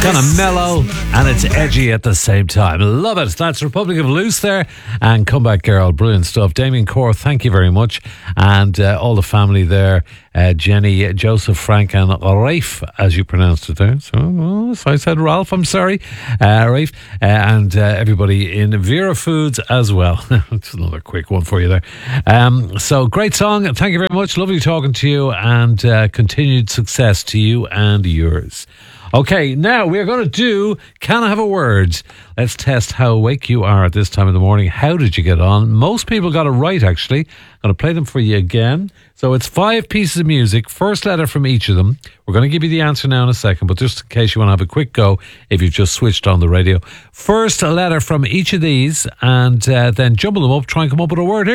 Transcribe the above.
kind of mellow and it's edgy at the same time. Love it. That's Republic of Loose there and Comeback Girl. Brilliant stuff. Damien Core, thank you very much. And all the family there, Jenny, Joseph, Frank and Rafe, as you pronounced it there. So I said Ralph, I'm sorry. Rafe. And everybody in Vera Foods as well. It's another quick one for you there. So great song. Thank you very much. Lovely talking to you and continued success to you and yours. Okay, now we're going to do Can I Have a Word? Let's test how awake you are at this time of the morning. How did you get on? Most people got it right, actually. I'm going to play them for you again. So it's 5 pieces of music, first letter from each of them. We're going to give you the answer now in a second, but just in case you want to have a quick go, if you've just switched on the radio. First letter from each of these, and then jumble them up, try and come up with a word. Here